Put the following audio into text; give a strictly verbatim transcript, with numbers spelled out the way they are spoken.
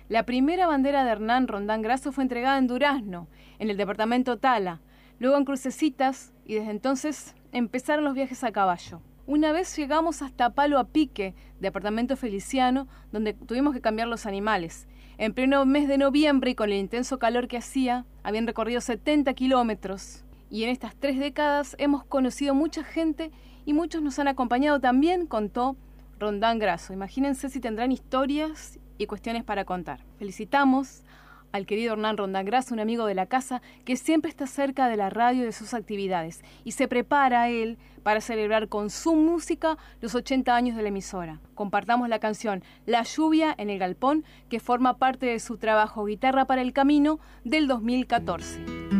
La primera bandera de Hernán Rondán Grasso fue entregada en Durazno, en el departamento Tala, luego en Crucecitas, y desde entonces empezaron los viajes a caballo. Una vez llegamos hasta Palo a Pique, departamento Feliciano, donde tuvimos que cambiar los animales. En pleno mes de noviembre y con el intenso calor que hacía, habían recorrido setenta kilómetros. Y en estas tres décadas hemos conocido mucha gente y muchos nos han acompañado también, contó Rondán Grasso. Imagínense si tendrán historias y cuestiones para contar. Felicitamos al querido Hernán Rondán Grasso, un amigo de la casa que siempre está cerca de la radio y de sus actividades, y se prepara él para celebrar con su música los ochenta años de la emisora. Compartamos la canción La lluvia en el galpón, que forma parte de su trabajo Guitarra para el Camino del dos mil catorce.